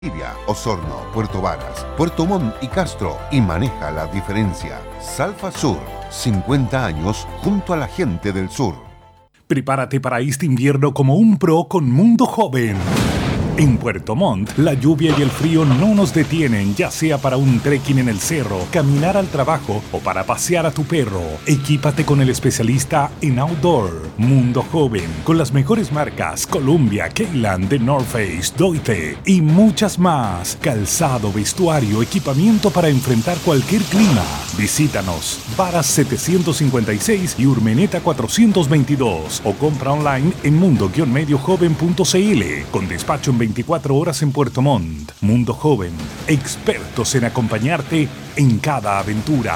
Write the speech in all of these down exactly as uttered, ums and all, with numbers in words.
Valdivia, Osorno, Puerto Varas, Puerto Montt y Castro, y maneja la diferencia. Salfa Sur, cincuenta años junto a la gente del sur. Prepárate para este invierno como un pro con Mundo Joven. En Puerto Montt, la lluvia y el frío no nos detienen, ya sea para un trekking en el cerro, caminar al trabajo o para pasear a tu perro. Equípate con el especialista en outdoor, Mundo Joven, con las mejores marcas Columbia, Keyland, The North Face, Doite y muchas más. Calzado, vestuario, equipamiento para enfrentar cualquier clima. Visítanos, Varas setecientos cincuenta y seis y Urmeneta cuatrocientos veintidós o compra online en mundo guion medio joven punto c l con despacho en veinticuatro horas en Puerto Montt. Mundo Joven, expertos en acompañarte en cada aventura.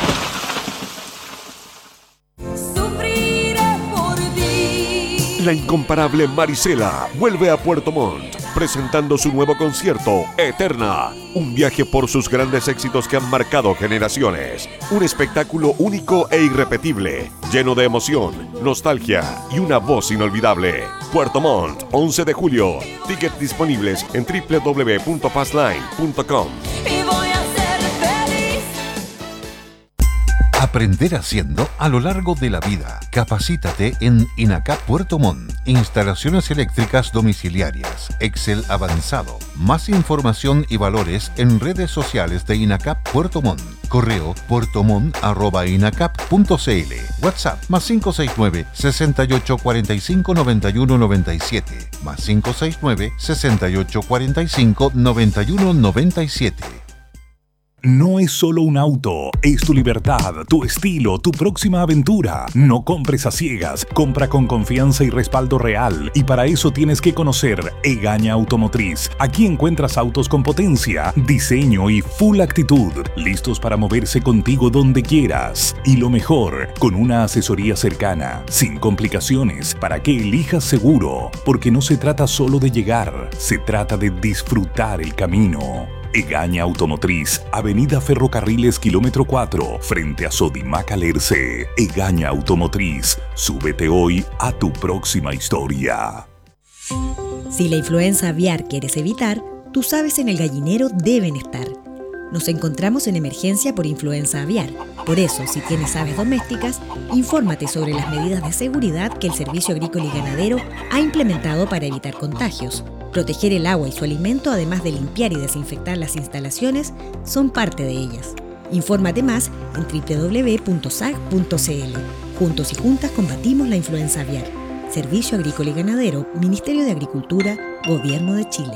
La incomparable Marisela vuelve a Puerto Montt, presentando su nuevo concierto, Eterna. Un viaje por sus grandes éxitos que han marcado generaciones. Un espectáculo único e irrepetible, lleno de emoción, nostalgia y una voz inolvidable. Puerto Montt, once de julio. Tickets disponibles en doble u doble u doble u punto fastline punto com. Aprender haciendo a lo largo de la vida. Capacítate en INACAP Puerto Montt. Instalaciones eléctricas domiciliarias. Excel avanzado. Más información y valores en redes sociales de INACAP Puerto Montt. Correo puertomont arroba inacap punto c l. WhatsApp más cinco seis nueve, seis ocho cuatro cinco, nueve uno nueve siete. Más cinco seis nueve, seis ocho cuatro cinco, nueve uno nueve siete. No es solo un auto, es tu libertad, tu estilo, tu próxima aventura. No compres a ciegas, compra con confianza y respaldo real. Y para eso tienes que conocer Egaña Automotriz. Aquí encuentras autos con potencia, diseño y full actitud, listos para moverse contigo donde quieras. Y lo mejor, con una asesoría cercana, sin complicaciones, para que elijas seguro. Porque no se trata solo de llegar, se trata de disfrutar el camino. Egaña Automotriz, Avenida Ferrocarriles, kilómetro cuatro, frente a Sodimac Alerce. Egaña Automotriz, súbete hoy a tu próxima historia. Si la influenza aviar quieres evitar, tus aves en el gallinero deben estar. Nos encontramos en emergencia por influenza aviar. Por eso, si tienes aves domésticas, infórmate sobre las medidas de seguridad que el Servicio Agrícola y Ganadero ha implementado para evitar contagios. Proteger el agua y su alimento, además de limpiar y desinfectar las instalaciones, son parte de ellas. Infórmate más en doble u doble u doble u punto s a g punto c l. Juntos y juntas combatimos la influenza aviar. Servicio Agrícola y Ganadero, Ministerio de Agricultura, Gobierno de Chile.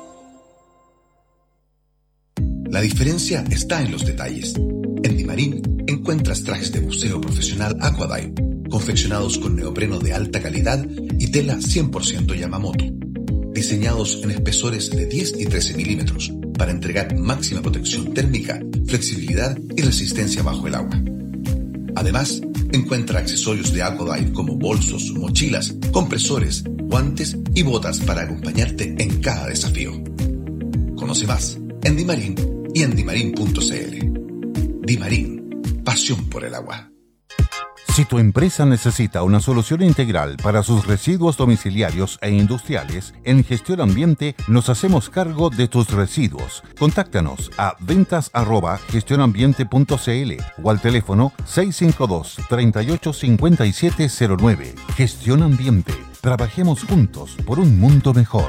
La diferencia está en los detalles. En Dimarín encuentras trajes de buceo profesional Aquadive, confeccionados con neopreno de alta calidad y tela cien por ciento Yamamoto, diseñados en espesores de diez y trece milímetros para entregar máxima protección térmica, flexibilidad y resistencia bajo el agua. Además, encuentra accesorios de Aquadive como bolsos, mochilas, compresores, guantes y botas para acompañarte en cada desafío. Conoce más en Dimarín y en dimarín punto c l. Dimarín, pasión por el agua. Si tu empresa necesita una solución integral para sus residuos domiciliarios e industriales, en Gestión Ambiente nos hacemos cargo de tus residuos. Contáctanos a ventas arroba gestionambiente punto c l o al teléfono seis cinco dos, tres ocho cinco siete cero nueve. Gestión Ambiente. Trabajemos juntos por un mundo mejor.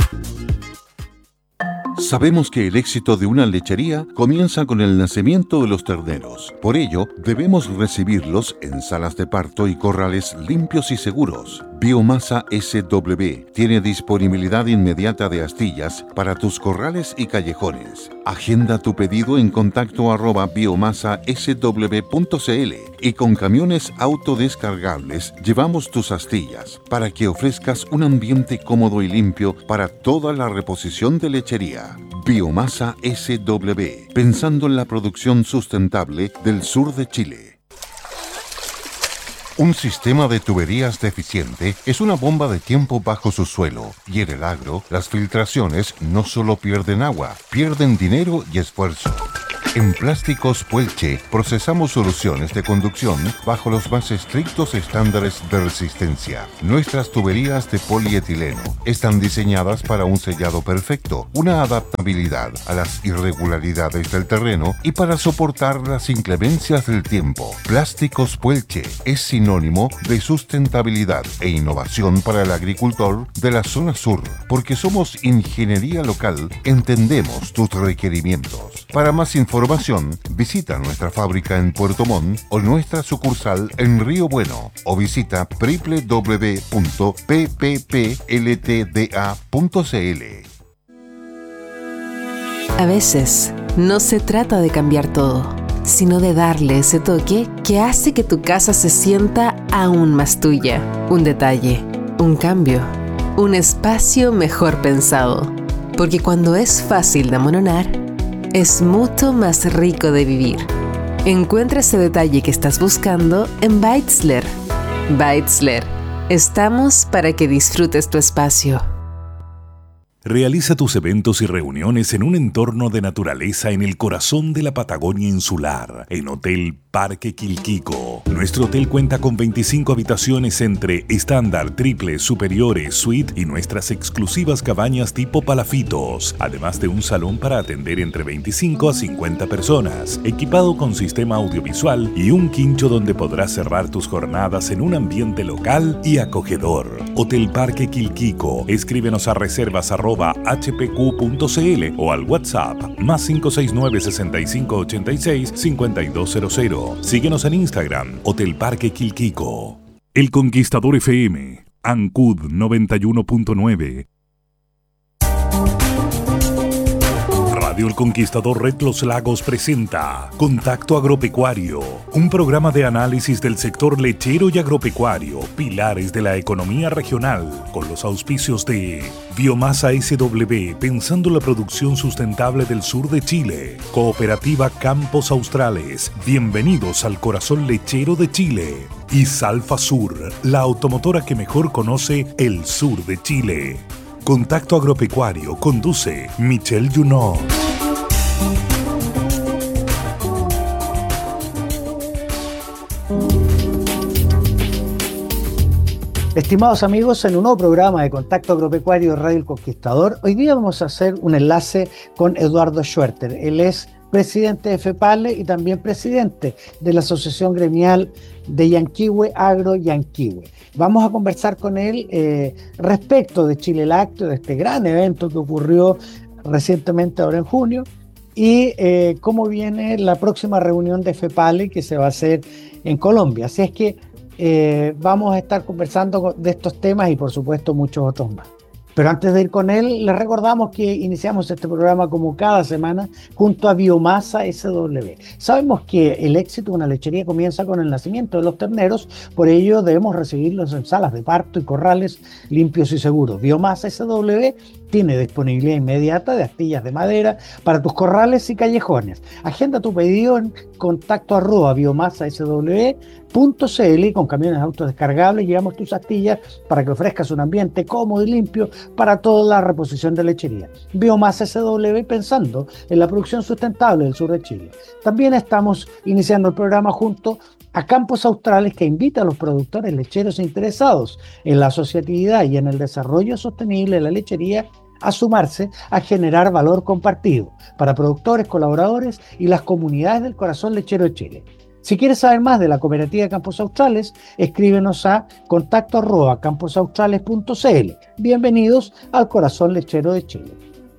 Sabemos que el éxito de una lechería comienza con el nacimiento de los terneros. Por ello, debemos recibirlos en salas de parto y corrales limpios y seguros. Biomasa S W tiene disponibilidad inmediata de astillas para tus corrales y callejones. Agenda tu pedido en contacto arroba biomasa s w punto c l y con camiones autodescargables llevamos tus astillas para que ofrezcas un ambiente cómodo y limpio para toda la reposición de lechería. Biomasa S W, pensando en la producción sustentable del sur de Chile. Un sistema de tuberías deficiente es una bomba de tiempo bajo su suelo, y en el agro, las filtraciones no solo pierden agua, pierden dinero y esfuerzo. En Plásticos Puelche procesamos soluciones de conducción bajo los más estrictos estándares de resistencia. Nuestras tuberías de polietileno están diseñadas para un sellado perfecto, una adaptabilidad a las irregularidades del terreno y para soportar las inclemencias del tiempo. Plásticos Puelche es sinónimo de sustentabilidad e innovación para el agricultor de la zona sur, porque somos ingeniería local, entendemos tus requerimientos. Para más información, visita nuestra fábrica en Puerto Montt o nuestra sucursal en Río Bueno o visita doble u doble u doble u punto p p p l t d a punto c l. A veces, no se trata de cambiar todo, sino de darle ese toque que hace que tu casa se sienta aún más tuya. Un detalle, un cambio, un espacio mejor pensado. Porque cuando es fácil de amononar, es mucho más rico de vivir. Encuentra ese detalle que estás buscando en Beitzler. Beitzler. Estamos para que disfrutes tu espacio. Realiza tus eventos y reuniones en un entorno de naturaleza en el corazón de la Patagonia insular, en Hotel Parque Quilquico. Nuestro hotel cuenta con veinticinco habitaciones entre estándar, triple, superiores, suite y nuestras exclusivas cabañas tipo palafitos, además de un salón para atender entre veinticinco a cincuenta personas, equipado con sistema audiovisual y un quincho donde podrás cerrar tus jornadas en un ambiente local y acogedor. Hotel Parque Quilquico. Escríbenos a reservas arroba h p q punto c l o al WhatsApp más cinco seis nueve, seis cinco ocho seis, cinco dos cero cero. Síguenos en Instagram, Hotel Parque Quilquico. El Conquistador F M, Ancud noventa y uno punto nueve. Radio El Conquistador Red Los Lagos presenta Contacto Agropecuario, un programa de análisis del sector lechero y agropecuario, pilares de la economía regional, con los auspicios de Biomasa S W, pensando la producción sustentable del sur de Chile, Cooperativa Campos Australes, bienvenidos al corazón lechero de Chile, y Salfa Sur, la automotora que mejor conoce el sur de Chile. Contacto Agropecuario conduce Michelle Junot. Estimados amigos, en un nuevo programa de Contacto Agropecuario de Radio El Conquistador, hoy día vamos a hacer un enlace con Eduardo Schwerter. Él es presidente de FEPALE y también presidente de la Asociación Gremial de Yanquihue, Agro Yanquihue. Vamos a conversar con él eh, respecto de Chile Lácteo, de este gran evento que ocurrió recientemente ahora en junio, y eh, cómo viene la próxima reunión de FEPALE que se va a hacer en Colombia. Así es que eh, vamos a estar conversando de estos temas y por supuesto muchos otros más. Pero antes de ir con él, les recordamos que iniciamos este programa como cada semana junto a Biomasa S W. Sabemos que el éxito de una lechería comienza con el nacimiento de los terneros, por ello debemos recibirlos en salas de parto y corrales limpios y seguros. Biomasa S W tiene disponibilidad inmediata de astillas de madera para tus corrales y callejones. Agenda tu pedido en contacto arroba biomasa s w punto c l y con camiones autodescargables llevamos tus astillas para que ofrezcas un ambiente cómodo y limpio para toda la reposición de lechería. Biomasa S W pensando en la producción sustentable del sur de Chile. También estamos iniciando el programa junto a Campos Australes, que invita a los productores lecheros interesados en la asociatividad y en el desarrollo sostenible de la lechería a sumarse a generar valor compartido para productores, colaboradores y las comunidades del corazón lechero de Chile. Si quieres saber más de la cooperativa Campos Australes, escríbenos a contacto arroba camposaustrales punto c l. Bienvenidos al corazón lechero de Chile.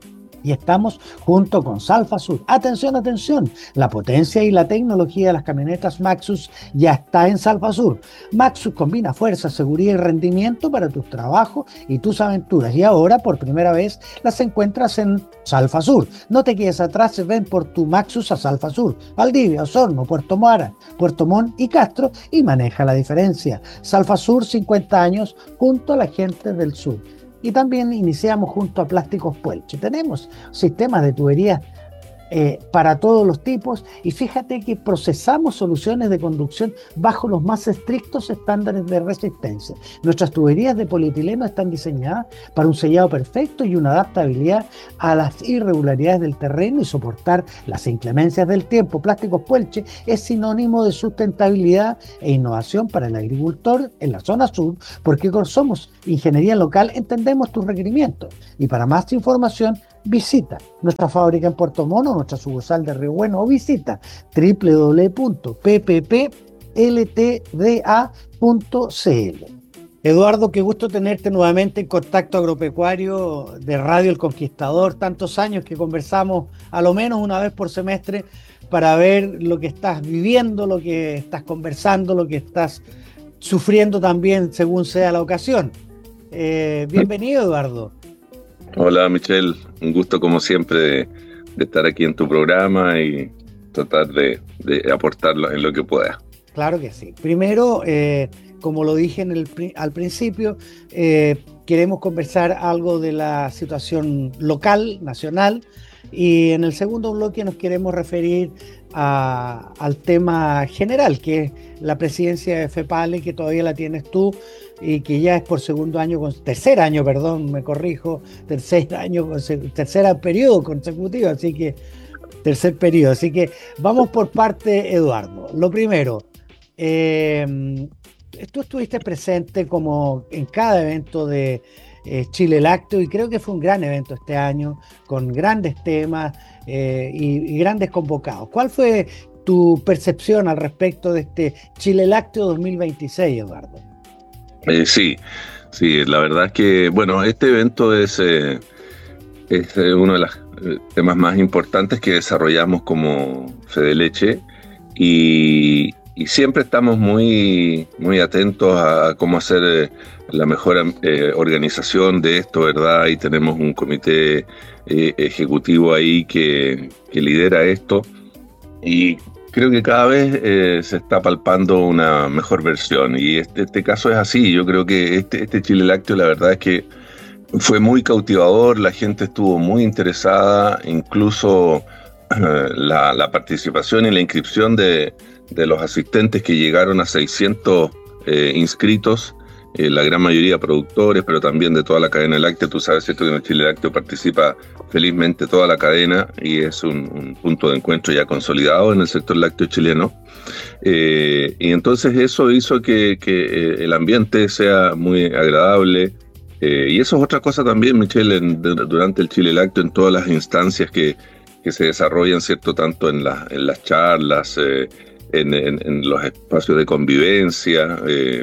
Y estamos junto con Salfa Sur. Atención, atención, la potencia y la tecnología de las camionetas Maxus ya está en Salfa Sur. Maxus combina fuerza, seguridad y rendimiento para tus trabajos y tus aventuras. Y ahora, por primera vez, las encuentras en Salfa Sur. No te quedes atrás, ven por tu Maxus a Salfa Sur, Valdivia, Osorno, Puerto Mara, Puerto Montt y Castro y maneja la diferencia. Salfa Sur, cincuenta años junto a la gente del sur. Y también iniciamos junto a Plásticos Puelche. Tenemos sistemas de tuberías eh, para todos los tipos, y fíjate que procesamos soluciones de conducción bajo los más estrictos estándares de resistencia. Nuestras tuberías de polietileno están diseñadas para un sellado perfecto y una adaptabilidad a las irregularidades del terreno y soportar las inclemencias del tiempo. Plásticos Puelche es sinónimo de sustentabilidad e innovación para el agricultor en la zona sur, porque somos ingeniería local, entendemos tus requerimientos. Y para más información, visita nuestra fábrica en Puerto Montt, nuestra sucursal de Río Bueno, o visita doble u doble u doble u punto p p p l t d a punto c l. Eduardo, qué gusto tenerte nuevamente en Contacto Agropecuario de Radio El Conquistador. Tantos años que conversamos a lo menos una vez por semestre para ver lo que estás viviendo, lo que estás conversando, lo que estás sufriendo también según sea la ocasión. Eh, bienvenido, Eduardo. Hola, Michelle, un gusto como siempre de, de estar aquí en tu programa y tratar de, de aportarlo en lo que pueda. Claro que sí. Primero, eh, como lo dije en el, al principio, eh, queremos conversar algo de la situación local, nacional, y en el segundo bloque nos queremos referir a, al tema general, que es la presidencia de FEPALE, que todavía la tienes tú, y que ya es por segundo año, tercer año, perdón, me corrijo, tercer año, tercer periodo consecutivo, así que tercer periodo. Así que vamos por parte, Eduardo. Lo primero, eh, tú estuviste presente como en cada evento de eh, Chile Lácteo, y creo que fue un gran evento este año, con grandes temas eh, y, y grandes convocados. ¿Cuál fue tu percepción al respecto de este Chile Lácteo dos mil veintiséis, Eduardo? Eh, sí, sí, la verdad es que, bueno, este evento es, eh, es eh, uno de los eh, temas más importantes que desarrollamos como Fedeleche, y, y siempre estamos muy, muy atentos a cómo hacer eh, la mejor eh, organización de esto, ¿verdad? Y tenemos un comité eh, ejecutivo ahí que, que lidera esto, y creo que cada vez eh, se está palpando una mejor versión, y este, este caso es así. Yo creo que este, este Chile Lácteo, la verdad es que fue muy cautivador, la gente estuvo muy interesada, incluso eh, la, la participación y la inscripción de, de los asistentes, que llegaron a seiscientos eh, inscritos, eh, la gran mayoría productores, pero también de toda la cadena láctea. Tú sabes, ¿cierto?, que en el Chile Lácteo participa felizmente toda la cadena, y es un, un punto de encuentro ya consolidado en el sector lácteo chileno. Eh, y entonces eso hizo que, que eh, el ambiente sea muy agradable. Eh, y eso es otra cosa también, Michelle, en, de, durante el Chile Lácteo, en todas las instancias que, que se desarrollan, ¿cierto?, tanto en, la, en las charlas, eh, en, en, en los espacios de convivencia, eh,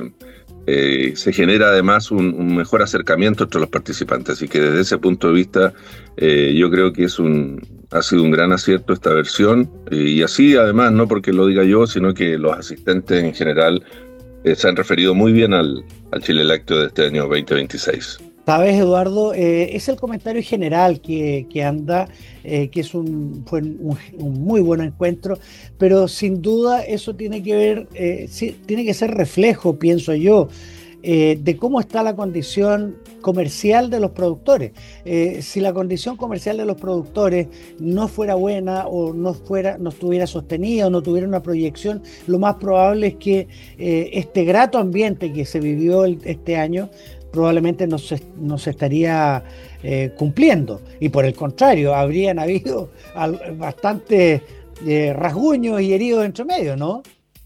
Eh, se genera además un, un mejor acercamiento entre los participantes, así que desde ese punto de vista eh, yo creo que es un, ha sido un gran acierto esta versión, eh, y así además, no porque lo diga yo, sino que los asistentes en general eh, se han referido muy bien al, al Chile Lácteo de este año veinte veintiséis. Sabes, Eduardo, eh, es el comentario general que, que anda, eh, que es un, fue un, un muy buen encuentro, pero sin duda eso tiene que ver, eh, sí, tiene que ser reflejo, pienso yo, eh, de cómo está la condición comercial de los productores. Eh, si la condición comercial de los productores no fuera buena, o no fuera, no estuviera sostenida, o no tuviera una proyección, lo más probable es que eh, este grato ambiente que se vivió el, este año probablemente no se, no se estaría eh, cumpliendo, y por el contrario, habrían habido bastantes eh, rasguños y heridos entre medio, ¿no?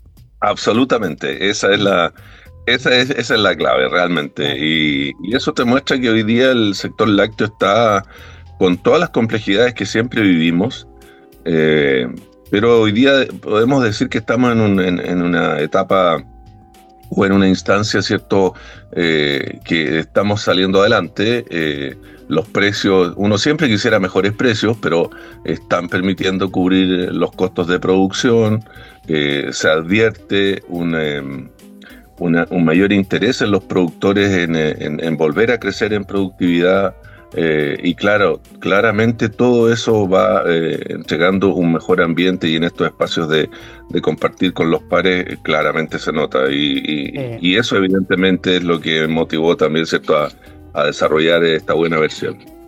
Absolutamente, esa es la, esa es, esa es la clave realmente, y, y eso te muestra que hoy día el sector lácteo está con todas las complejidades que siempre vivimos, eh, pero hoy día podemos decir que estamos en, un, en, en una etapa o en una instancia, ¿cierto?, eh, que estamos saliendo adelante. Eh, los precios, uno siempre quisiera mejores precios, pero están permitiendo cubrir los costos de producción. Eh, se advierte un, eh, una, un mayor interés en los productores en, en, en volver a crecer en productividad. Eh, y claro, claramente todo eso va eh, entregando un mejor ambiente, y en estos espacios de, de compartir con los pares eh, claramente se nota, y, y, eh. y eso evidentemente es lo que motivó también, ¿cierto?, a, a desarrollar esta buena versión.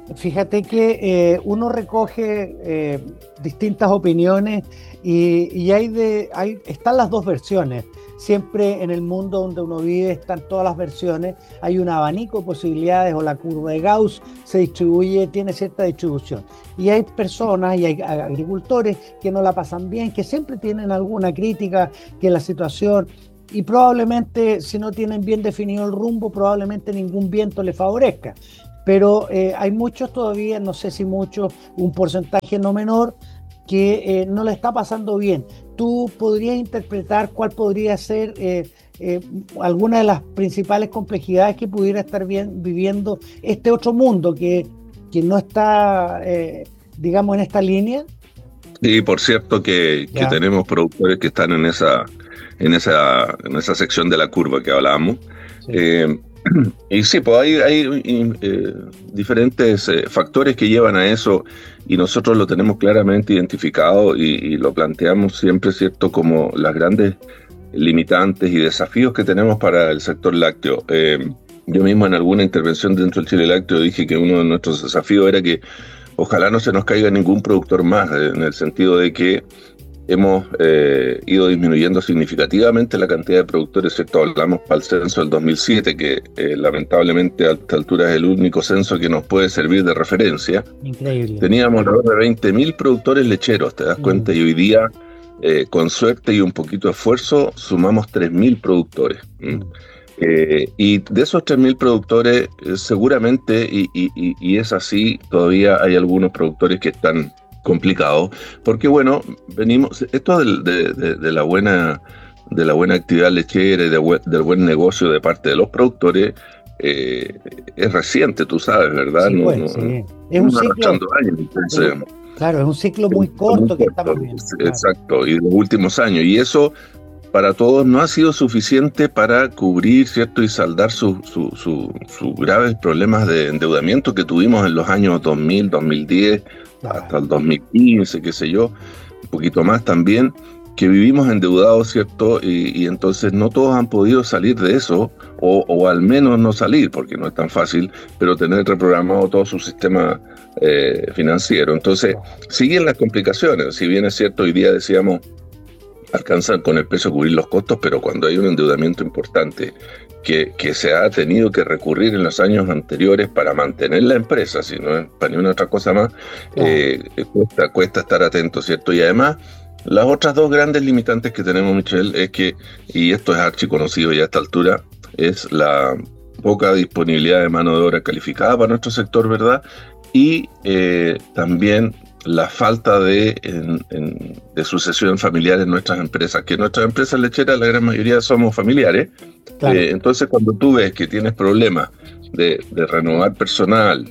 fíjate que eh, uno recoge eh, distintas opiniones y, y hay de, hay, están las dos versiones. Siempre en el mundo donde uno vive están todas las versiones, hay un abanico de posibilidades o la curva de Gauss se distribuye, tiene cierta distribución. Y hay personas y hay agricultores que no la pasan bien, que siempre tienen alguna crítica, que la situación, y probablemente si no tienen bien definido el rumbo, probablemente ningún viento les favorezca. Pero eh, hay muchos todavía, no sé si muchos, un porcentaje no menor, que eh, no le está pasando bien. ¿Tú podrías interpretar cuál podría ser eh, eh, alguna de las principales complejidades que pudiera estar bien, viviendo este otro mundo que, que no está, eh, digamos, en esta línea? Sí, por cierto que, que tenemos productores que están en esa, en esa, en esa sección de la curva que hablábamos. Sí. Eh, y sí, pues hay, hay eh, diferentes eh, factores que llevan a eso y nosotros lo tenemos claramente identificado y, y lo planteamos siempre, ¿cierto?, como las grandes limitantes y desafíos que tenemos para el sector lácteo. Eh, yo mismo en alguna intervención dentro del Chile Lácteo dije que uno de nuestros desafíos era que ojalá no se nos caiga ningún productor más, en el sentido de que hemos eh, ido disminuyendo significativamente la cantidad de productores, ¿cierto? Hablamos para el censo del dos mil siete, que eh, lamentablemente a esta altura es el único censo que nos puede servir de referencia. Increíble. Teníamos alrededor de veinte mil productores lecheros, ¿te das mm. cuenta? Y hoy día, eh, con suerte y un poquito de esfuerzo, sumamos tres mil productores. Mm. Eh, y de esos tres mil productores, eh, seguramente, y, y, y es así, todavía hay algunos productores que están complicado, porque bueno, venimos, esto de, de, de, de la buena de la buena actividad lechera y de, del buen negocio de parte de los productores eh, es reciente, tú sabes, ¿verdad? Sí, no, pues, no, sí. Es un ciclo, años, entonces, claro, es un ciclo muy corto, corto que estamos viendo. Exacto, claro. Y de los últimos años, y eso para todos no ha sido suficiente para cubrir, ¿cierto?, y saldar sus su, su, su graves problemas de endeudamiento que tuvimos en los años dos mil, dos mil diez, claro, hasta el dos mil quince, qué sé yo, un poquito más también, que vivimos endeudados, ¿cierto? Y, y entonces no todos han podido salir de eso, o, o al menos no salir, porque no es tan fácil, pero tener reprogramado todo su sistema eh, financiero. Entonces, siguen las complicaciones. Si bien es cierto, hoy día decíamos, alcanzan con el peso a cubrir los costos, pero cuando hay un endeudamiento importante que, que se ha tenido que recurrir en los años anteriores para mantener la empresa, si no es para ni una otra cosa más, eh, cuesta, cuesta estar atento, ¿cierto? Y además, las otras dos grandes limitantes que tenemos, Michelle, es que, y esto es archiconocido ya a esta altura, es la poca disponibilidad de mano de obra calificada para nuestro sector, ¿verdad? Y eh, también la falta de, en, en, de sucesión familiar en nuestras empresas, que nuestras empresas lecheras, la gran mayoría somos familiares. Claro. Eh, entonces, cuando tú ves que tienes problemas de, de renovar personal,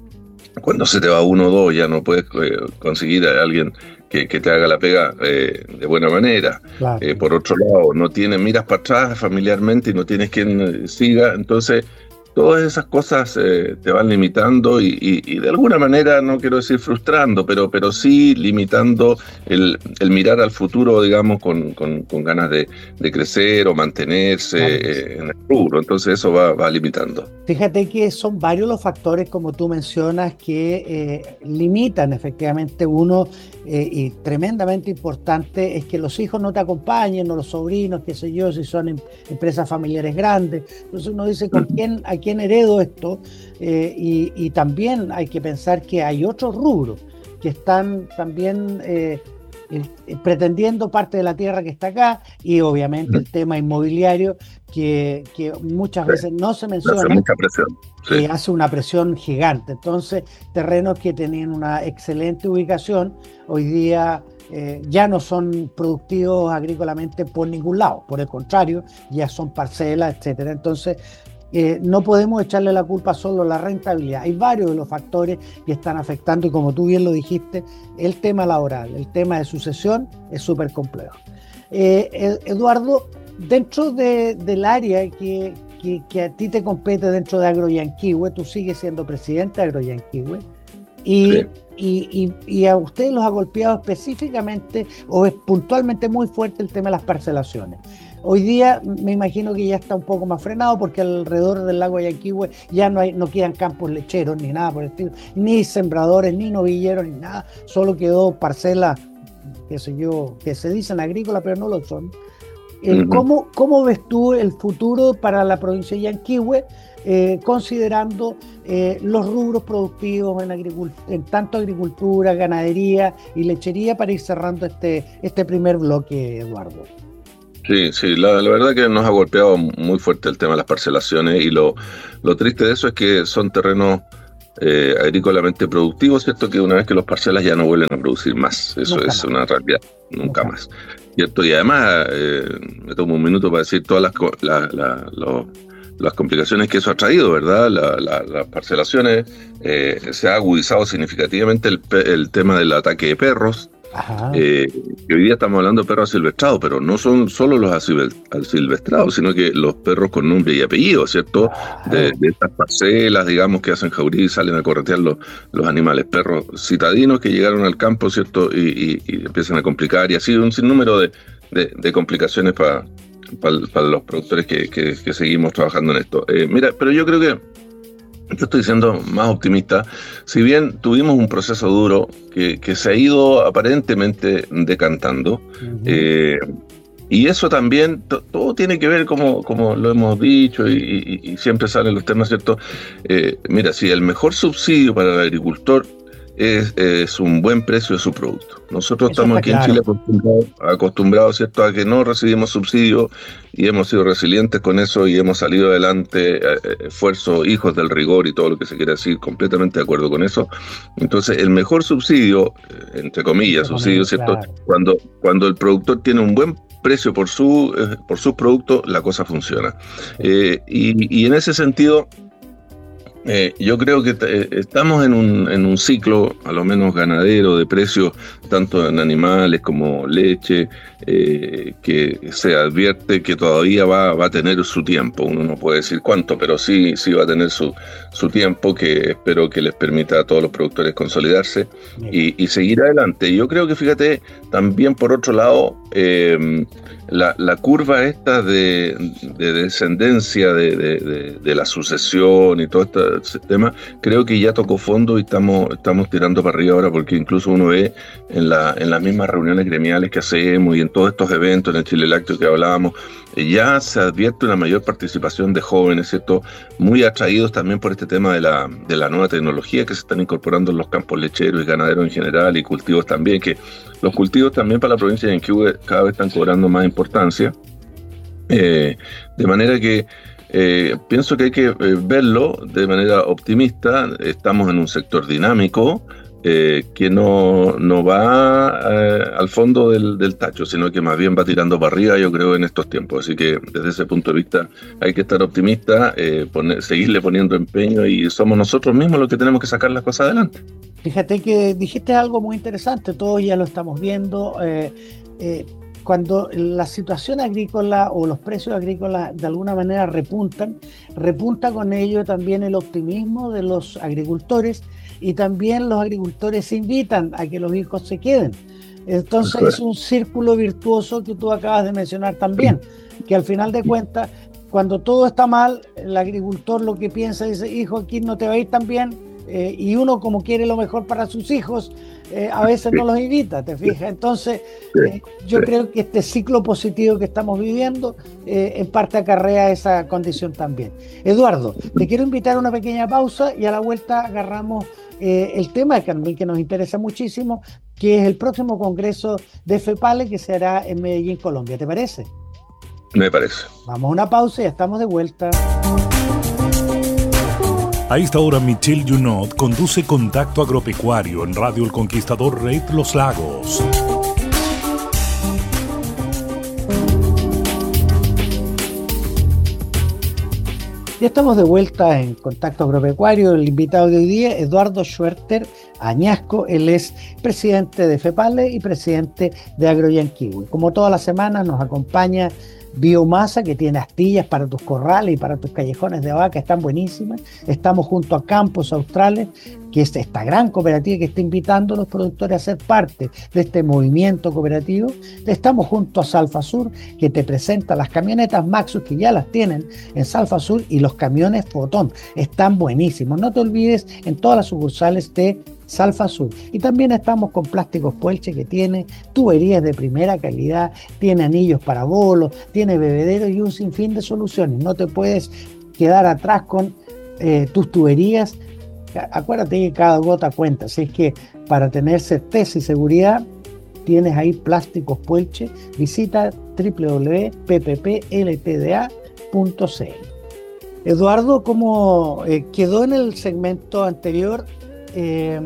cuando se te va uno o dos, ya no puedes eh, conseguir a alguien que, que te haga la pega eh, de buena manera. Claro. Eh, por otro lado, no tienes, miras para atrás familiarmente y no tienes quien siga, entonces todas esas cosas eh, te van limitando y, y, y de alguna manera, no quiero decir frustrando, pero, pero sí limitando el, el mirar al futuro, digamos, con, con, con ganas de, de crecer o mantenerse claro. eh, en el rubro. Entonces eso va, va limitando. Fíjate que son varios los factores, como tú mencionas, que eh, limitan efectivamente uno, eh, y tremendamente importante es que los hijos no te acompañen, o los sobrinos, qué sé yo, si son em, empresas familiares grandes. Entonces uno dice, ¿con quién, a quién heredo esto? Eh, y, y también hay que pensar que hay otros rubros que están también eh, eh, pretendiendo parte de la tierra que está acá, y obviamente el tema inmobiliario que, que muchas sí. veces no se menciona, hace mucha presión. Sí. Que hace una presión gigante. Entonces, terrenos que tenían una excelente ubicación, hoy día eh, ya no son productivos agrícolamente por ningún lado, por el contrario, ya son parcelas, etcétera. Entonces, Eh, no podemos echarle la culpa solo a la rentabilidad. Hay varios de los factores que están afectando, y como tú bien lo dijiste, el tema laboral, el tema de sucesión es súper complejo. Eh, Eduardo, dentro de, del área que, que, que a ti te compete dentro de Agroyanquihue, tú sigues siendo presidente de Agroyanquihue, y, sí. y, y, y a ustedes los ha golpeado específicamente o es puntualmente muy fuerte el tema de las parcelaciones. Hoy día me imagino que ya está un poco más frenado porque alrededor del lago Yanquihue ya no hay, no quedan campos lecheros ni nada por el estilo, ni sembradores, ni novilleros, ni nada, solo quedó parcelas, qué sé yo, que se dicen agrícolas, pero no lo son. Eh, uh-huh. ¿cómo, ¿Cómo ves tú el futuro para la provincia de Yanquihue, eh, considerando eh, los rubros productivos en, agricult- en tanto agricultura, ganadería y lechería, para ir cerrando este, este primer bloque, Eduardo? Sí, sí, la, la verdad que nos ha golpeado muy fuerte el tema de las parcelaciones, y lo, lo triste de eso es que son terrenos eh, agrícolamente productivos, ¿cierto? Que una vez que los parcelas ya no vuelven a producir más, eso nunca es más. Una realidad, nunca, nunca más, ¿cierto? Y además, eh, me tomo un minuto para decir todas las, la, la, lo, las complicaciones que eso ha traído, ¿verdad? La, la, las parcelaciones, eh, se ha agudizado significativamente el, el tema del ataque de perros. Eh, que hoy día estamos hablando de perros asilvestrados, pero no son solo los asilvestrados, sino que los perros con nombre y apellido, ¿cierto? De, de estas parcelas, digamos, que hacen jauría y salen a corretear los, los animales, perros citadinos que llegaron al campo, ¿cierto? Y, y, y empiezan a complicar, y así un sinnúmero de, de, de complicaciones para pa, pa los productores que, que, que seguimos trabajando en esto. Eh, mira, pero yo creo que yo estoy siendo más optimista. Si bien tuvimos un proceso duro que, que se ha ido aparentemente decantando, uh-huh. eh, y eso también, to, todo tiene que ver, como, como lo hemos dicho, y, y, y siempre salen los temas, ¿cierto? Eh, mira, si el mejor subsidio para el agricultor es, es un buen precio de su producto. Nosotros eso estamos aquí claro. en Chile acostumbrados, acostumbrados, ¿cierto?, a que no recibimos subsidios, y hemos sido resilientes con eso y hemos salido adelante, eh, esfuerzo, hijos del rigor y todo lo que se quiere decir, completamente de acuerdo con eso. Entonces, el mejor subsidio, eh, entre comillas, entre subsidio, comillas, ¿cierto?, claro. cuando, cuando el productor tiene un buen precio por su eh, por sus productos, la cosa funciona. Eh, y, y en ese sentido, Eh, yo creo que t- estamos en un, en un ciclo, a lo menos ganadero, de precios, tanto en animales como leche, eh, que se advierte que todavía va, va a tener su tiempo. Uno no puede decir cuánto, pero sí, sí va a tener su, su tiempo, que espero que les permita a todos los productores consolidarse y, y seguir adelante. Yo creo que, fíjate, también por otro lado, eh, la, la curva esta de, de descendencia de, de, de, de la sucesión y todo este tema, creo que ya tocó fondo y estamos, estamos tirando para arriba ahora, porque incluso uno ve en, la, en las mismas reuniones gremiales que hacemos y en todos estos eventos, en el Chile Lácteo que hablábamos, ya se advierte una mayor participación de jóvenes, ¿cierto?, muy atraídos también por este tema de la, de la nueva tecnología que se están incorporando en los campos lecheros y ganaderos en general, y cultivos también, que los cultivos también para la provincia de Yanquihue cada vez están cobrando más importancia, eh, de manera que eh, pienso que hay que eh, verlo de manera optimista. Estamos en un sector dinámico, Eh, que no, no va eh, al fondo del, del tacho, sino que más bien va tirando para arriba, yo creo, en estos tiempos. Así que desde ese punto de vista hay que estar optimista, eh, poner, seguirle poniendo empeño, y somos nosotros mismos los que tenemos que sacar las cosas adelante. Fíjate que dijiste algo muy interesante, todos ya lo estamos viendo. Eh, eh, cuando la situación agrícola o los precios agrícolas de alguna manera repuntan, repunta con ello también el optimismo de los agricultores, y también los agricultores invitan a que los hijos se queden. Entonces es un círculo virtuoso que tú acabas de mencionar también, que al final de cuentas, cuando todo está mal, el agricultor lo que piensa es: hijo, aquí no te va a ir tan bien, eh, y uno, como quiere lo mejor para sus hijos, eh, a veces no los invita, ¿te fijas? Entonces eh, yo creo que este ciclo positivo que estamos viviendo eh, en parte acarrea esa condición también. Eduardo, te quiero invitar a una pequeña pausa, y a la vuelta agarramos eh, el tema que, que nos interesa muchísimo, que es el próximo congreso de FEPALE, que se hará en Medellín, Colombia. ¿Te parece? Me parece. Vamos a una pausa y ya estamos de vuelta. A esta hora, Michelle Junot conduce Contacto Agropecuario en Radio El Conquistador, Red Los Lagos. Ya estamos de vuelta en Contacto Agropecuario. El invitado de hoy día, Eduardo Schwerter Añasco. Él es presidente de FEPALE y presidente de Agroyanquihue. Como todas las semanas, nos acompaña biomasa que tiene astillas para tus corrales y para tus callejones de vaca, están buenísimas. Estamos junto a Campos Australes, que es esta gran cooperativa que está invitando a los productores a ser parte de este movimiento cooperativo. Estamos junto a Salfasur, que te presenta las camionetas Maxus, que ya las tienen en Salfasur, y los camiones Fotón, están buenísimos. No te olvides, en todas las sucursales de Salfasur. Y también estamos con Plásticos Puelche, que tiene tuberías de primera calidad, tiene anillos para bolos, tiene bebederos y un sinfín de soluciones. No te puedes quedar atrás con eh, tus tuberías. Acuérdate que cada gota cuenta, así es que para tener certeza y seguridad tienes ahí Plásticos Puelche. Visita doble u doble u doble u punto p p p l t d a punto c l. Eduardo, como eh, quedó en el segmento anterior, eh,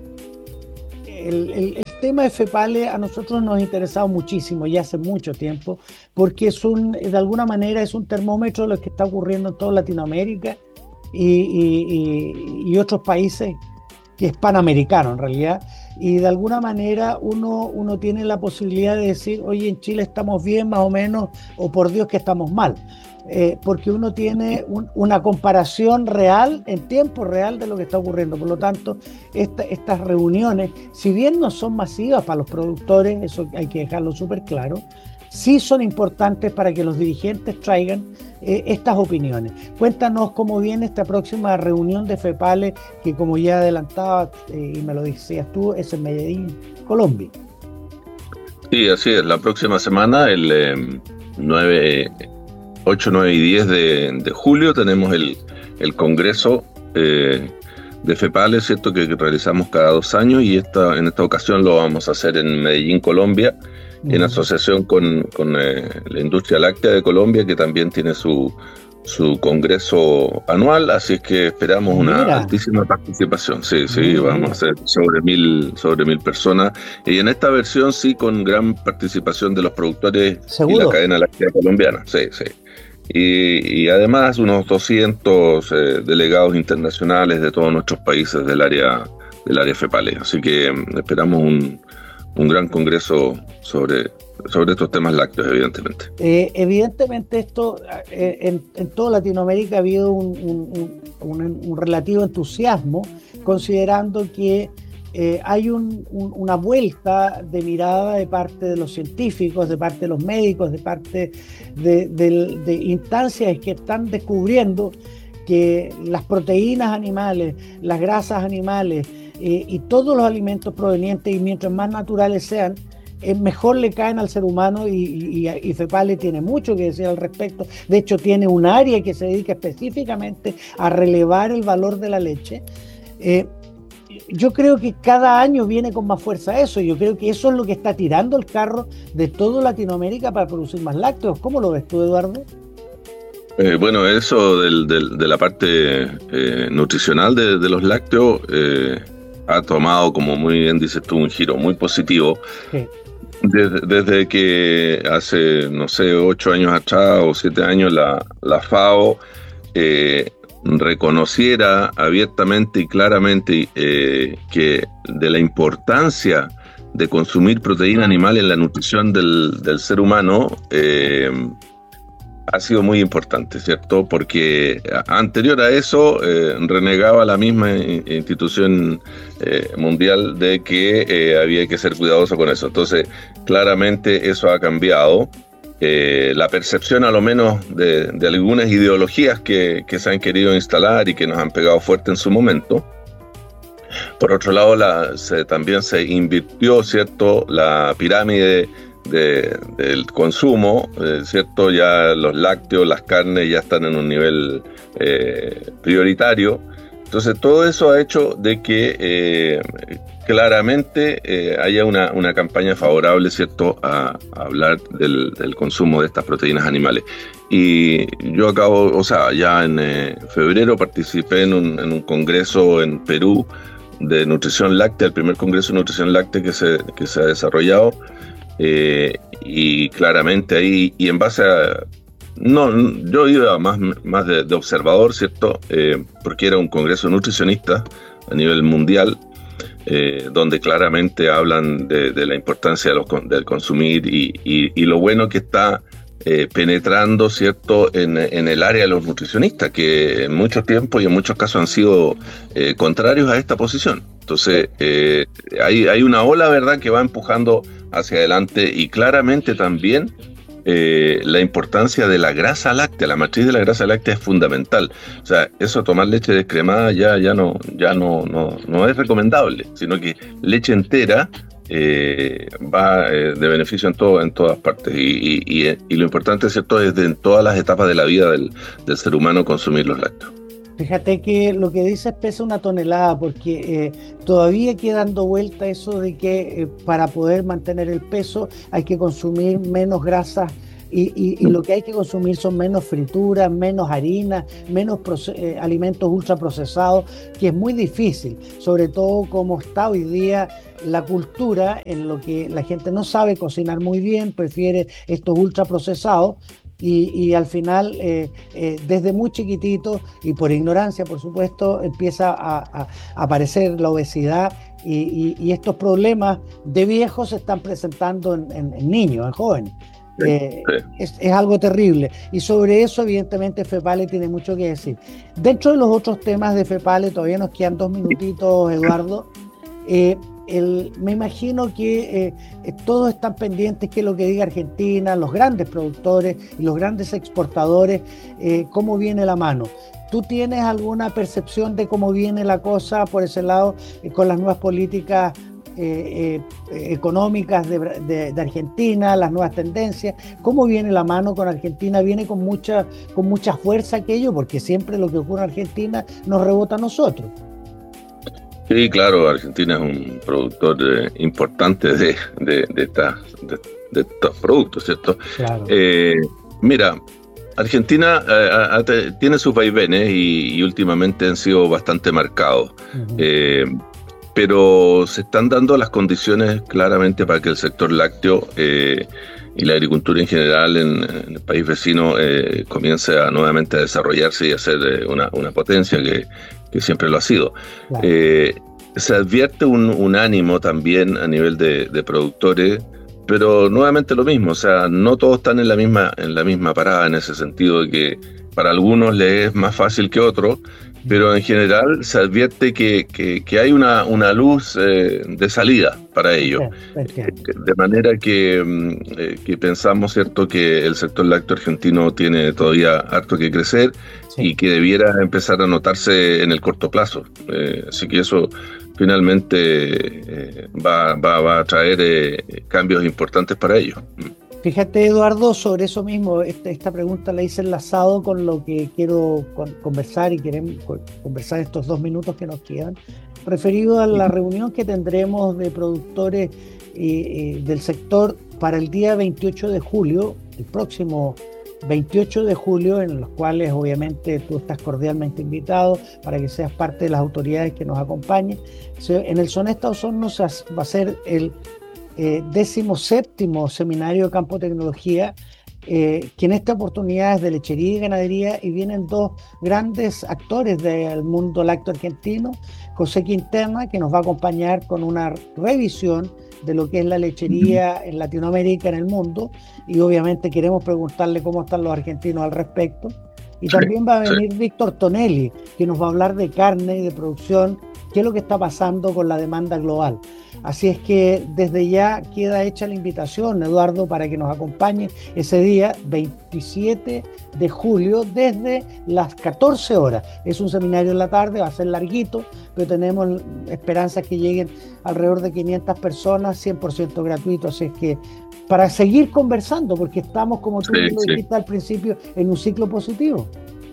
el, el, el tema de FEPALE a nosotros nos ha interesado muchísimo ya hace mucho tiempo, porque es un, de alguna manera es un termómetro de lo que está ocurriendo en toda Latinoamérica y, y, y, y otros países, que es panamericano en realidad, y de alguna manera uno, uno tiene la posibilidad de decir, oye, en Chile estamos bien más o menos, o por Dios que estamos mal, eh, porque uno tiene un, una comparación real, en tiempo real, de lo que está ocurriendo. Por lo tanto, esta, estas reuniones, si bien no son masivas para los productores, eso hay que dejarlo súper claro, sí son importantes para que los dirigentes traigan eh, estas opiniones. Cuéntanos cómo viene esta próxima reunión de FEPALE, que como ya adelantaba eh, y me lo decías tú, es en Medellín, Colombia. Sí, así es. La próxima semana, el eh, nueve, ocho, nueve y diez de, de julio, tenemos el, el Congreso eh, de FEPALE, ¿cierto?, que realizamos cada dos años, y esta, en esta ocasión lo vamos a hacer en Medellín, Colombia, en asociación con, con eh, la industria láctea de Colombia, que también tiene su, su congreso anual, así es que esperamos una Mira. altísima participación. Sí, sí, Mira. vamos a hacer sobre mil, sobre mil personas, y en esta versión sí con gran participación de los productores ¿Seguro? y la cadena láctea colombiana. Sí, sí. Y, y además unos doscientos eh, delegados internacionales de todos nuestros países del área, del área FEPALE, así que eh, esperamos un un gran congreso sobre, sobre estos temas lácteos, evidentemente. Eh, evidentemente esto, eh, en, en toda Latinoamérica ha habido un, un, un, un relativo entusiasmo, considerando que eh, hay un, un, una vuelta de mirada de parte de los científicos, de parte de los médicos, de parte de, de, de instancias que están descubriendo que las proteínas animales, las grasas animales, Eh, y todos los alimentos provenientes, y mientras más naturales sean, eh, mejor le caen al ser humano, y, y, y FEPALE tiene mucho que decir al respecto. De hecho, tiene un área que se dedica específicamente a relevar el valor de la leche. Eh, yo creo que cada año viene con más fuerza eso. Yo creo que eso es lo que está tirando el carro de toda Latinoamérica para producir más lácteos. ¿Cómo lo ves tú, Eduardo? Eh, bueno, eso del, del, de la parte eh, nutricional de, de los lácteos eh, ha tomado, como muy bien dices tú, un giro muy positivo. Sí. Desde, desde que hace, no sé, ocho años atrás o siete años la, la FAO eh, reconociera abiertamente y claramente eh, que de la importancia de consumir proteína animal en la nutrición del, del ser humano, eh, ha sido muy importante, ¿cierto? Porque anterior a eso eh, renegaba la misma institución eh, mundial de que eh, había que ser cuidadoso con eso. Entonces, claramente eso ha cambiado. Eh, la percepción, a lo menos, de, de algunas ideologías que, que se han querido instalar y que nos han pegado fuerte en su momento. Por otro lado, la, se, también se invirtió, ¿cierto?, la pirámide De, del consumo, eh, ¿cierto? Ya los lácteos, las carnes ya están en un nivel eh, prioritario. Entonces todo eso ha hecho de que eh, claramente eh, haya una, una campaña favorable, ¿cierto?, a, a hablar del, del consumo de estas proteínas animales. Y yo acabo, o sea, ya en eh, febrero participé en un, en un congreso en Perú de nutrición láctea, el primer congreso de nutrición láctea que se, que se ha desarrollado. Eh, y claramente ahí, y en base a, no, yo iba más, más de, de observador, ¿cierto? Eh, porque era un congreso nutricionista a nivel mundial, eh, donde claramente hablan de, de la importancia de los, del consumir y, y, y lo bueno que está eh, penetrando, ¿cierto?, en, en el área de los nutricionistas, que en muchos tiempos y en muchos casos han sido eh, contrarios a esta posición. Entonces, eh, hay, hay una ola, ¿verdad?, que va empujando hacia adelante, y claramente también eh, la importancia de la grasa láctea, la matriz de la grasa láctea es fundamental. O sea, eso, tomar leche descremada ya, ya, no, ya no, no, no es recomendable, sino que leche entera eh, va eh, de beneficio en, todo, en todas partes. Y, y, y, y lo importante, ¿cierto?, es de en todas las etapas de la vida del, del ser humano consumir los lácteos. Fíjate que lo que dices pesa una tonelada, porque eh, todavía queda dando vuelta eso de que eh, para poder mantener el peso hay que consumir menos grasas, y, y, y lo que hay que consumir son menos frituras, menos harinas, menos eh, alimentos ultraprocesados, que es muy difícil, sobre todo como está hoy día la cultura, en lo que la gente no sabe cocinar muy bien, prefiere estos ultraprocesados. Y, y al final, eh, eh, desde muy chiquitito y por ignorancia, por supuesto, empieza a, a, a aparecer la obesidad, y, y, y estos problemas de viejos se están presentando en, en, en niños, en jóvenes. Eh, sí. es, es algo terrible, y sobre eso evidentemente FEPALE tiene mucho que decir. Dentro de los otros temas de FEPALE, todavía nos quedan dos minutitos, Eduardo. Eh, El, me imagino que eh, eh, todos están pendientes que lo que diga Argentina, los grandes productores y los grandes exportadores, eh, cómo viene la mano. ¿Tú tienes alguna percepción de cómo viene la cosa por ese lado, eh, con las nuevas políticas eh, eh, económicas de, de, de Argentina, las nuevas tendencias? ¿Cómo viene la mano con Argentina? ¿Viene con mucha, con mucha fuerza aquello? Porque siempre lo que ocurre en Argentina nos rebota a nosotros. Sí, claro, Argentina es un productor eh, importante de, de, de, esta, de, de estos productos, ¿cierto? Claro. Eh, mira, Argentina eh, eh, tiene sus vaivenes y, y últimamente han sido bastante marcados, uh-huh. eh, pero se están dando las condiciones claramente para que el sector lácteo eh, y la agricultura en general en, en el país vecino eh, comience a nuevamente a desarrollarse y a ser eh, una, una potencia que que siempre lo ha sido. Claro. Eh, se advierte un, un ánimo también a nivel de, de productores, pero nuevamente lo mismo, o sea, no todos están en la misma, en la misma parada, en ese sentido de que para algunos les es más fácil que otros, pero en general se advierte que, que, que hay una, una luz eh, de salida para ellos. Okay. De manera que, eh, que pensamos, ¿cierto?, que el sector lácteo argentino tiene todavía harto que crecer, sí, y que debiera empezar a notarse en el corto plazo. Eh, así que eso finalmente eh, va, va, va a traer eh, cambios importantes para ellos. Fíjate, Eduardo, sobre eso mismo, esta, esta pregunta la hice enlazado con lo que quiero con, conversar y queremos conversar estos dos minutos que nos quedan, referido a la reunión que tendremos de productores eh, eh, del sector para el día veintiocho de julio, el próximo veintiocho de julio, en los cuales obviamente tú estás cordialmente invitado para que seas parte de las autoridades que nos acompañen. En el Sonesta Osorno va a ser el Eh, décimo séptimo seminario de campo tecnología, eh, que en esta oportunidad es de lechería y ganadería, y vienen dos grandes actores del mundo lácteo argentino, José Quintana, que nos va a acompañar con una revisión de lo que es la lechería en Latinoamérica, en el mundo, y obviamente queremos preguntarle cómo están los argentinos al respecto. Y también va a venir sí. Víctor Tonelli, que nos va a hablar de carne y de producción, qué es lo que está pasando con la demanda global. Así es que desde ya queda hecha la invitación, Eduardo, para que nos acompañe ese día veintisiete de julio desde las catorce horas. Es un seminario en la tarde, va a ser larguito, pero tenemos esperanzas que lleguen alrededor de quinientas personas, cien por ciento gratuito. Así es que para seguir conversando, porque estamos, como tú sí, lo dijiste sí. al principio, en un ciclo positivo.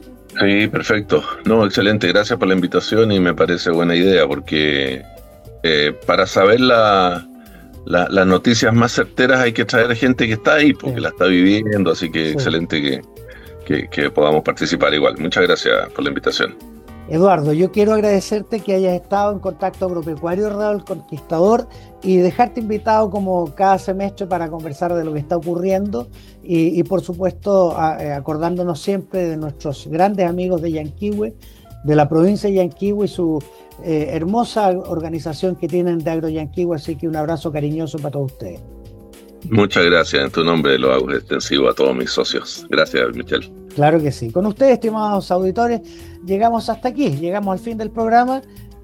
Sí, perfecto. No, excelente. Gracias por la invitación y me parece buena idea, porque eh, para saber la, la, las noticias más certeras hay que traer gente que está ahí, porque sí. la está viviendo, así que sí. excelente que, que, que podamos participar igual. Muchas gracias por la invitación. Eduardo, yo quiero agradecerte que hayas estado en Contacto Agropecuario Radio El Conquistador y dejarte invitado como cada semestre para conversar de lo que está ocurriendo y, y por supuesto a, a, acordándonos siempre de nuestros grandes amigos de Yanquihue, de la provincia de Yanquihue y su eh, hermosa organización que tienen de Agro Yanquihue, así que un abrazo cariñoso para todos ustedes. Muchas gracias. En tu nombre lo hago extensivo a todos mis socios. Gracias, Michel. Claro que sí. Con ustedes, estimados auditores, llegamos hasta aquí, llegamos al fin del programa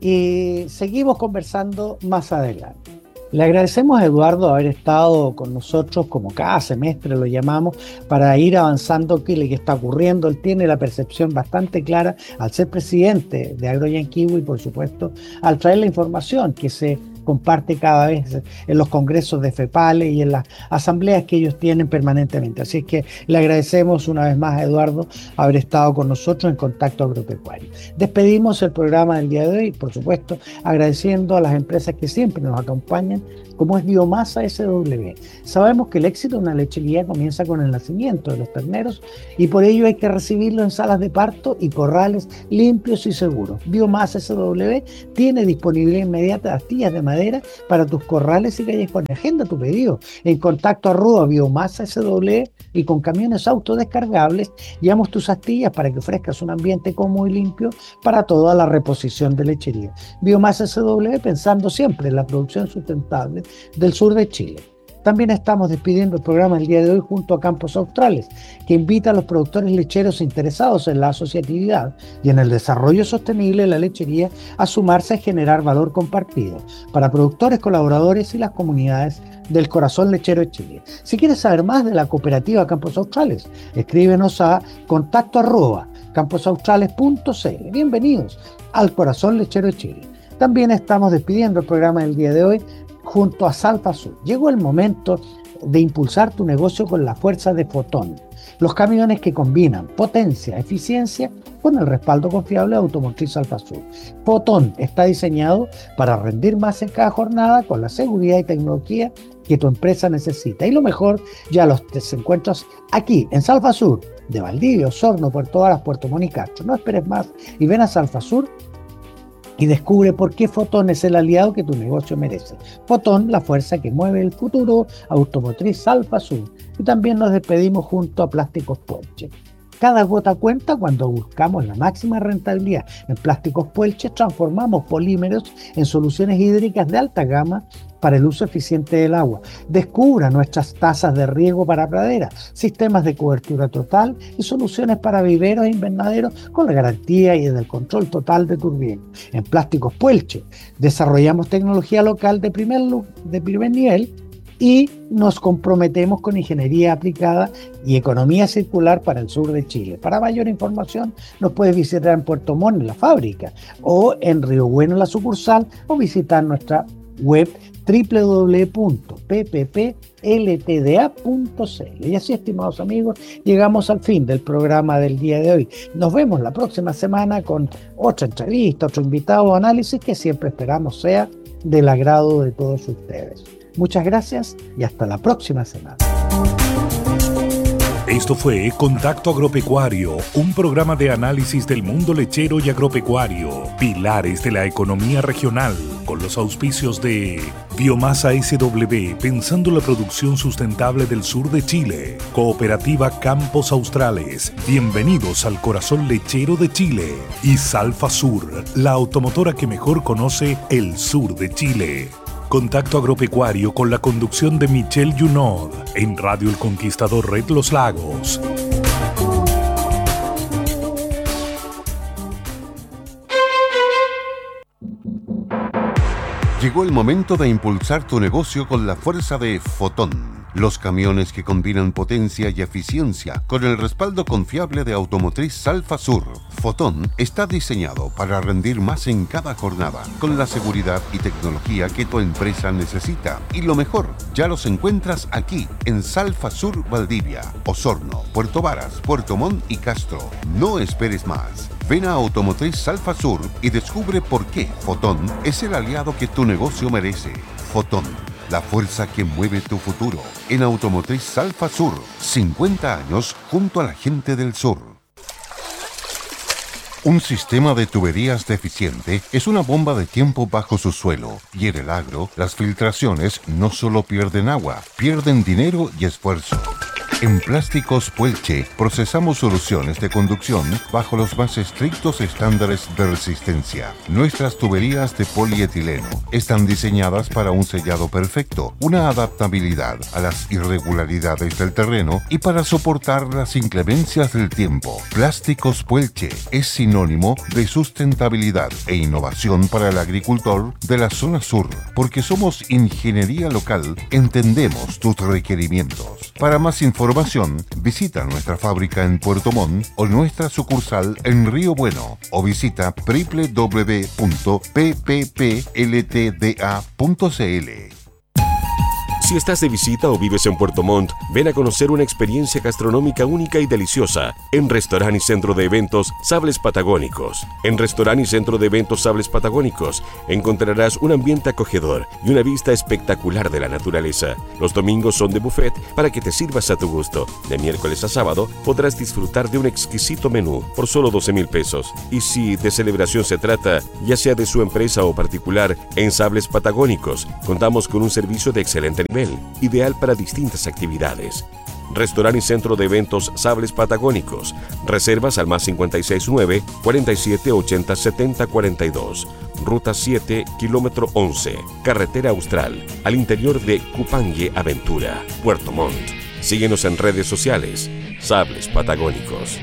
y seguimos conversando más adelante. Le agradecemos a Eduardo haber estado con nosotros, como cada semestre lo llamamos, para ir avanzando qué le está ocurriendo. Él tiene la percepción bastante clara al ser presidente de Agroyanquiwe y, por supuesto, al traer la información que se comparte cada vez en los congresos de FEPALE y en las asambleas que ellos tienen permanentemente. Así es que le agradecemos una vez más a Eduardo haber estado con nosotros en Contacto Agropecuario. Despedimos el programa del día de hoy, por supuesto, agradeciendo a las empresas que siempre nos acompañan, como es Biomasa S W. Sabemos que el éxito de una lechería comienza con el nacimiento de los terneros y por ello hay que recibirlo en salas de parto y corrales limpios y seguros. Biomasa S W tiene disponibilidad inmediata de astillas de madera para tus corrales y callejones. Agenda tu pedido en contacto arroba biomasa S W y con camiones autodescargables llevamos tus astillas para que ofrezcas un ambiente cómodo y limpio para toda la reposición de lechería. Biomasa S W pensando siempre en la producción sustentable del sur de Chile. También estamos despidiendo el programa el día de hoy junto a Campos Australes, que invita a los productores lecheros interesados en la asociatividad y en el desarrollo sostenible de la lechería a sumarse a generar valor compartido para productores, colaboradores y las comunidades del corazón lechero de Chile. Si quieres saber más de la cooperativa Campos Australes, escríbenos a contacto arroba camposaustrales punto c l. Bienvenidos al corazón lechero de Chile. También estamos despidiendo el programa del día de hoy junto a Salfasur. Llegó el momento de impulsar tu negocio con la fuerza de Fotón, los camiones que combinan potencia, eficiencia con el respaldo confiable de Automotriz Salfasur. Fotón está diseñado para rendir más en cada jornada con la seguridad y tecnología que tu empresa necesita. Y lo mejor, ya los te encuentras aquí en Salfasur, de Valdivia, Osorno, Puerto Varas, Puerto Montt y Castro. No esperes más y ven a Salfasur y descubre por qué Fotón es el aliado que tu negocio merece. Fotón, la fuerza que mueve el futuro. Automotriz Salfasur. Y también nos despedimos junto a Plásticos Puelche. Cada gota cuenta cuando buscamos la máxima rentabilidad. En Plásticos Puelche transformamos polímeros en soluciones hídricas de alta gama para el uso eficiente del agua. Descubra nuestras tazas de riego para praderas, sistemas de cobertura total y soluciones para viveros e invernaderos con la garantía y el control total de tu riego. En Plásticos Puelche desarrollamos tecnología local de primer, de primer nivel y nos comprometemos con ingeniería aplicada y economía circular para el sur de Chile. Para mayor información nos puedes visitar en Puerto Montt, en la fábrica, o en Río Bueno, en la sucursal, o visitar nuestra web doble u doble u doble u punto p p p l t d a punto c l. Y así, estimados amigos, llegamos al fin del programa del día de hoy. Nos vemos la próxima semana con otra entrevista, otro invitado o análisis que siempre esperamos sea del agrado de todos ustedes. Muchas gracias y hasta la próxima semana. Esto fue Contacto Agropecuario, un programa de análisis del mundo lechero y agropecuario, pilares de la economía regional, con los auspicios de Biomasa S W, pensando la producción sustentable del sur de Chile, Cooperativa Campos Australes, bienvenidos al corazón lechero de Chile, y Salfasur, la automotora que mejor conoce el sur de Chile. Contacto Agropecuario con la conducción de Michel Junod en Radio El Conquistador Red Los Lagos. Llegó el momento de impulsar tu negocio con la fuerza de Fotón. Los camiones que combinan potencia y eficiencia con el respaldo confiable de Automotriz Salfasur. Fotón está diseñado para rendir más en cada jornada, con la seguridad y tecnología que tu empresa necesita. Y lo mejor, ya los encuentras aquí, en Salfasur Valdivia, Osorno, Puerto Varas, Puerto Montt y Castro. No esperes más. Ven a Automotriz Salfasur y descubre por qué Fotón es el aliado que tu negocio merece. Fotón, la fuerza que mueve tu futuro. En Automotriz Salfasur, cincuenta años junto a la gente del sur. Un sistema de tuberías deficiente es una bomba de tiempo bajo su suelo, y en el agro, las filtraciones no solo pierden agua, pierden dinero y esfuerzo. En Plásticos Puelche procesamos soluciones de conducción bajo los más estrictos estándares de resistencia. Nuestras tuberías de polietileno están diseñadas para un sellado perfecto, una adaptabilidad a las irregularidades del terreno y para soportar las inclemencias del tiempo. Plásticos Puelche es sinónimo de sustentabilidad e innovación para el agricultor de la zona sur, porque somos ingeniería local, entendemos tus requerimientos. Para más información, visita nuestra fábrica en Puerto Montt o nuestra sucursal en Río Bueno o visita doble u doble u doble u punto p p p l t d a punto c l. Si estás de visita o vives en Puerto Montt, ven a conocer una experiencia gastronómica única y deliciosa en Restaurante y Centro de Eventos Sables Patagónicos. En Restaurante y Centro de Eventos Sables Patagónicos encontrarás un ambiente acogedor y una vista espectacular de la naturaleza. Los domingos son de buffet para que te sirvas a tu gusto. De miércoles a sábado podrás disfrutar de un exquisito menú por solo doce mil pesos. Y si de celebración se trata, ya sea de su empresa o particular, en Sables Patagónicos contamos con un servicio de excelente nivel, ideal para distintas actividades. Restaurante y Centro de Eventos Sables Patagónicos. Reservas al más cincuenta y seis nueve, cuarenta y siete, ochenta, setenta, cuarenta y dos. Ruta siete, kilómetro once. Carretera Austral, al interior de Cupangue Aventura, Puerto Montt. Síguenos en redes sociales. Sables Patagónicos.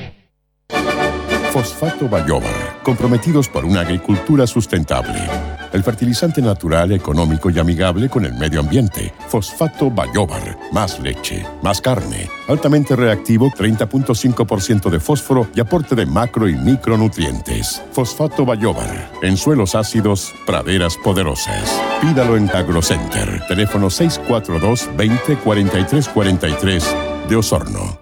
Fosfato Bayóvar, comprometidos por una agricultura sustentable. El fertilizante natural, económico y amigable con el medio ambiente. Fosfato Bayóvar. Más leche, más carne. Altamente reactivo, treinta punto cinco por ciento de fósforo y aporte de macro y micronutrientes. Fosfato Bayóvar. En suelos ácidos, praderas poderosas. Pídalo en AgroCenter. Teléfono seis cuatro dos, veinte, cuarenta y tres cuarenta y tres de Osorno.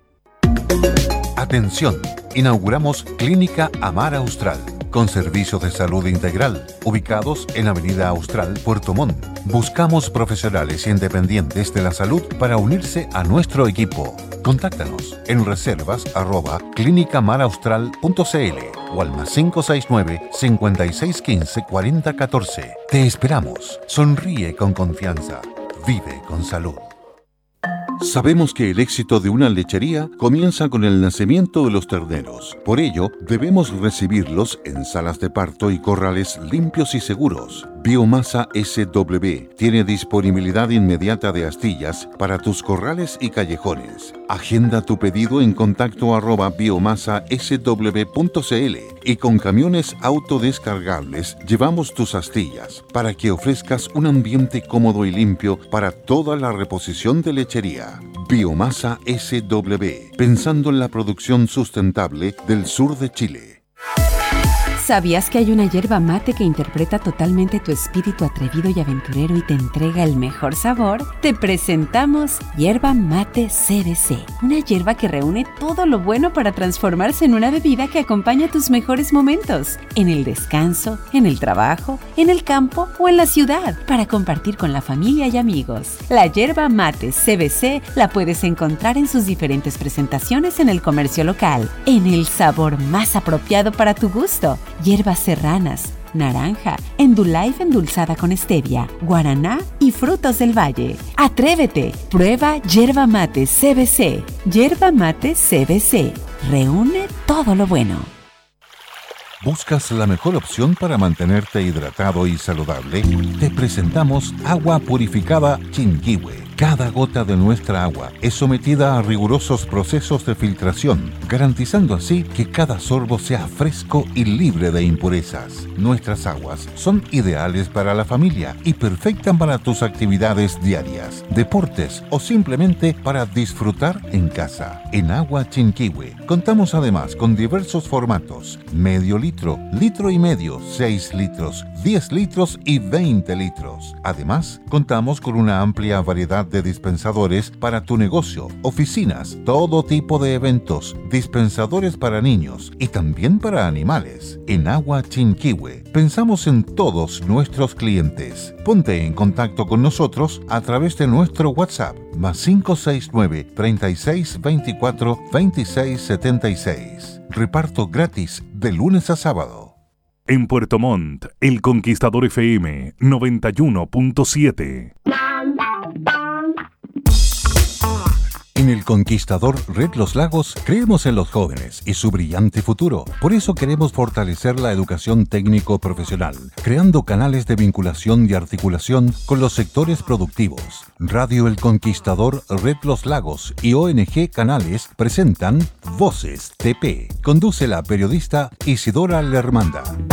Atención, inauguramos Clínica Amar Austral, con servicios de salud integral, ubicados en Avenida Austral, Puerto Montt. Buscamos profesionales independientes de la salud para unirse a nuestro equipo. Contáctanos en reservas arroba clínicamaraustral punto c l o al más cinco seis nueve, cincuenta y seis quince, cuarenta catorce. Te esperamos. Sonríe con confianza. Vive con salud. Sabemos que el éxito de una lechería comienza con el nacimiento de los terneros. Por ello, debemos recibirlos en salas de parto y corrales limpios y seguros. Biomasa S W tiene disponibilidad inmediata de astillas para tus corrales y callejones. Agenda tu pedido en contacto arroba biomasa s w punto c l y con camiones autodescargables llevamos tus astillas para que ofrezcas un ambiente cómodo y limpio para toda la reposición de lechería. Biomasa S W, pensando en la producción sustentable del sur de Chile. ¿Sabías que hay una yerba mate que interpreta totalmente tu espíritu atrevido y aventurero y te entrega el mejor sabor? Te presentamos Yerba Mate C B C, una yerba que reúne todo lo bueno para transformarse en una bebida que acompaña tus mejores momentos, en el descanso, en el trabajo, en el campo o en la ciudad, para compartir con la familia y amigos. La Yerba Mate C B C la puedes encontrar en sus diferentes presentaciones en el comercio local, en el sabor más apropiado para tu gusto. Hierbas serranas, naranja, Endullife endulzada con stevia, guaraná y frutos del valle. ¡Atrévete! Prueba Yerba Mate C B C. Yerba Mate C B C. Reúne todo lo bueno. ¿Buscas la mejor opción para mantenerte hidratado y saludable? Te presentamos Agua Purificada Chinquihue. Cada gota de nuestra agua es sometida a rigurosos procesos de filtración, garantizando así que cada sorbo sea fresco y libre de impurezas. Nuestras aguas son ideales para la familia y perfectas para tus actividades diarias, deportes o simplemente para disfrutar en casa. En Agua Chinquihue contamos además con diversos formatos: medio litro, litro y medio, seis litros, diez litros y veinte litros. Además, contamos con una amplia variedad de dispensadores para tu negocio, oficinas, todo tipo de eventos, dispensadores para niños y también para animales. En Agua Chinquihue pensamos en todos nuestros clientes. Ponte en contacto con nosotros a través de nuestro WhatsApp más cinco seis nueve, treinta y seis, veinticuatro, veintiséis, setenta y seis. Reparto gratis de lunes a sábado. En Puerto Montt, El Conquistador F M noventa y uno punto siete. En el El Conquistador Red Los Lagos creemos en los jóvenes y su brillante futuro. Por eso queremos fortalecer la educación técnico-profesional, creando canales de vinculación y articulación con los sectores productivos. Radio El Conquistador Red Los Lagos y O N G Canales presentan Voces T P. Conduce la periodista Isidora Lermanda.